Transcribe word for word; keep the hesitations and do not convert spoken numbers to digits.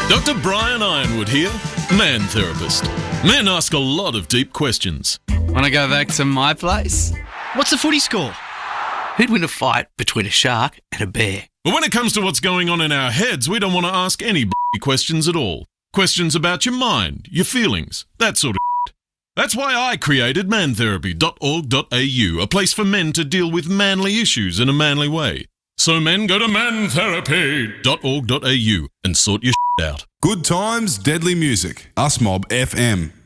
Doctor Brian Ironwood here, man therapist. Men ask a lot of deep questions. Want to go back to my place? What's the footy score? Who'd win a fight between a shark and a bear? But when it comes to what's going on in our heads, we don't want to ask any questions at all. Questions about your mind, your feelings, that sort of shit. That's why I created man therapy dot org dot a u, a place for men to deal with manly issues in a manly way. So men, go to man therapy dot org dot a u and sort your shit out. Good times, deadly music. Us Mob F M.